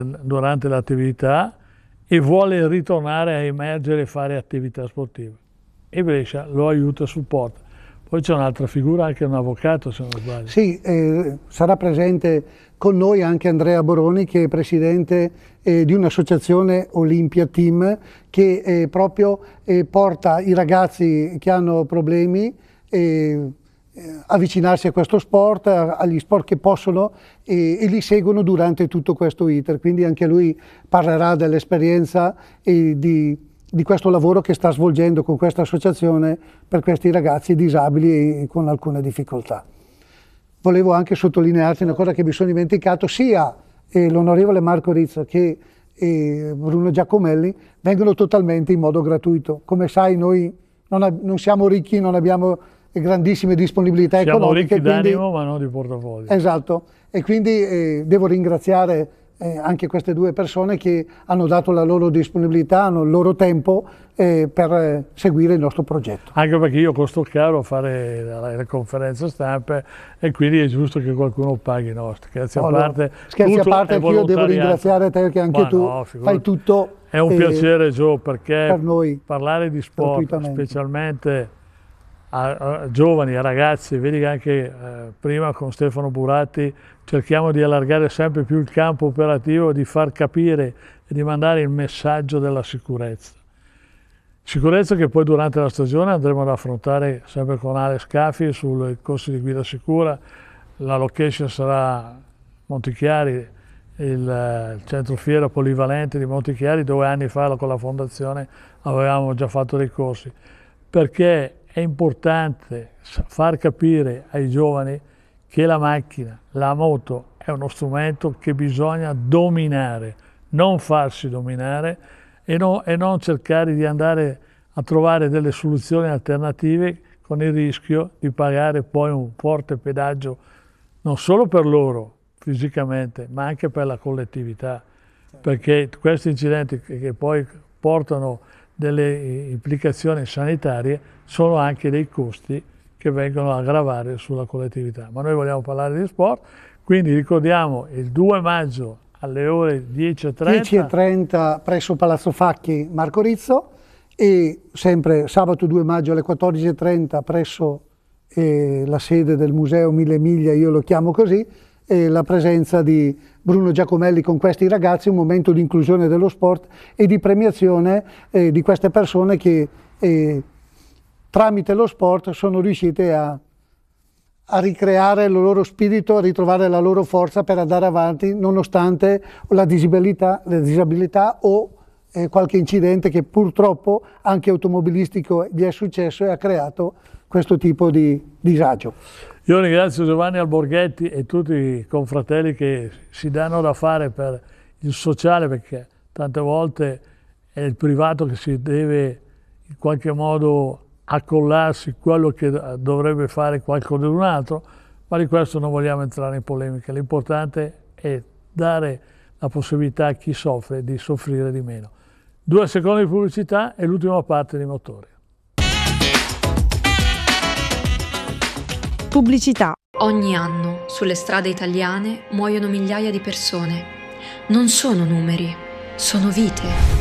durante l'attività e vuole ritornare a emergere e fare attività sportiva. E Brescia lo aiuta e supporta. Poi c'è un'altra figura, anche un avvocato, se non sbaglio. Sì, sarà presente con noi anche Andrea Boroni, che è presidente di un'associazione Olympia Team, che proprio porta i ragazzi che hanno problemi avvicinarsi a questo sport, agli sport che possono, e li seguono durante tutto questo iter. Quindi anche lui parlerà dell'esperienza e di questo lavoro che sta svolgendo con questa associazione per questi ragazzi disabili e con alcune difficoltà. Volevo anche sottolinearti una cosa che mi sono dimenticato: sia l'onorevole Marco Rizzo che Bruno Giacomelli vengono totalmente in modo gratuito. Come sai, noi non siamo ricchi, non abbiamo grandissime disponibilità economiche. Siamo ricchi d'animo ma non di portafoglio. Esatto, e quindi devo ringraziare anche queste due persone che hanno dato la loro disponibilità, hanno il loro tempo per seguire il nostro progetto. Anche perché io costo caro a fare le conferenze stampe e quindi è giusto che qualcuno paghi i nostri. Scherzi a parte, io devo ringraziare te, perché anche tu fai tutto. È un piacere, Gio, perché per noi, parlare di sport, specialmente a giovani, a ragazzi, vedi che anche prima con Stefano Buratti cerchiamo di allargare sempre più il campo operativo, di far capire e di mandare il messaggio della sicurezza. Sicurezza che poi durante la stagione andremo ad affrontare sempre con Ale Scafi sul corso di guida sicura. La location sarà Montichiari, il centro fiera polivalente di Montichiari, 2 anni fa con la fondazione avevamo già fatto dei corsi, perché è importante far capire ai giovani che la macchina, la moto, è uno strumento che bisogna dominare, non farsi dominare e non cercare di andare a trovare delle soluzioni alternative con il rischio di pagare poi un forte pedaggio non solo per loro fisicamente, ma anche per la collettività, perché questi incidenti che poi portano delle implicazioni sanitarie sono anche dei costi che vengono a gravare sulla collettività. Ma noi vogliamo parlare di sport, quindi ricordiamo il 2 maggio alle ore 10:30. 10:30 presso Palazzo Facchi Marco Rizzo, e sempre sabato 2 maggio alle 14:30 presso la sede del Museo Mille Miglia, io lo chiamo così, la presenza di Bruno Giacomelli con questi ragazzi, un momento di inclusione dello sport e di premiazione di queste persone che tramite lo sport sono riuscite a ricreare il loro spirito, a ritrovare la loro forza per andare avanti nonostante la disabilità o qualche incidente che purtroppo anche automobilistico gli è successo e ha creato questo tipo di disagio. Io ringrazio Giovanni Alborghetti e tutti i confratelli che si danno da fare per il sociale, perché tante volte è il privato che si deve in qualche modo accollarsi quello che dovrebbe fare qualcun altro, ma di questo non vogliamo entrare in polemica. L'importante è dare la possibilità a chi soffre di soffrire di meno. 2 secondi di pubblicità e l'ultima parte di Motori. Pubblicità. Ogni anno sulle strade italiane muoiono migliaia di persone. Non sono numeri, sono vite.